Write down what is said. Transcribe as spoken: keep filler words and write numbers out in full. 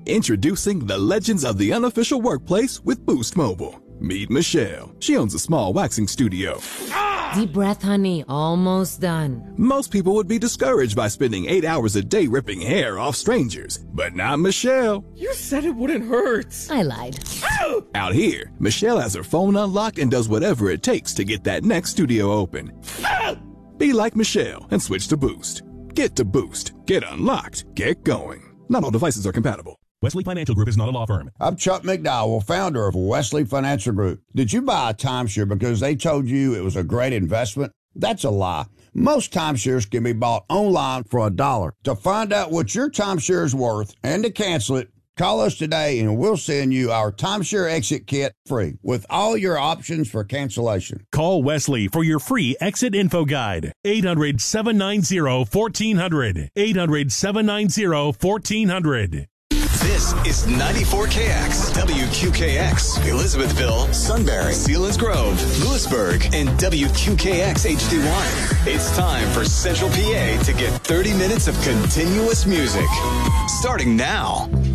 Introducing the legends of the unofficial workplace with Boost Mobile. Meet Michelle. She owns a small waxing studio. Deep breath, honey. Almost done. Most people would be discouraged by spending eight hours a day ripping hair off strangers, but not Michelle. You said it wouldn't hurt. I lied. Ow! Out here, Michelle has her phone unlocked and does whatever it takes to get that next studio open. Ow! Be like Michelle and switch to Boost. Get to Boost. Get unlocked. Get going. Not all devices are compatible. Wesley Financial Group is not a law firm. I'm Chuck McDowell, founder of Wesley Financial Group. Did you buy a timeshare because they told you it was a great investment? That's a lie. Most timeshares can be bought online for a dollar. To find out what your timeshare is worth and to cancel it, call us today and we'll send you our timeshare exit kit free with all your options for cancellation. Call Wesley for your free exit info guide. eight hundred, seven nine zero, one four zero zero. eight hundred, seven nine zero, one four zero zero. This is ninety-four K X, W Q K X, Elizabethville, Sunbury, Sealands Grove, Lewisburg, and W Q K X H D one. It's time for Central P A to get thirty minutes of continuous music. Starting now.